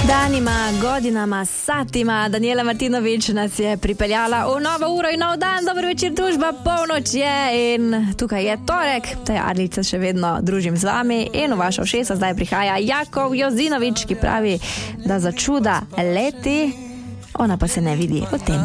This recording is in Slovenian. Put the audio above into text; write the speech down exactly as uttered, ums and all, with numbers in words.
Danima, godinama, satima, Daniela Martinović nas je pripeljala v novo uro in nov dan. Dobro večer, družba, polnoč je in tukaj je torek. Te Adlice še vedno družim z vami in v vašo šesa zdaj prihaja Jakov Jozinović, ki pravi, da za čuda leti, ona pa se ne vidi o tem.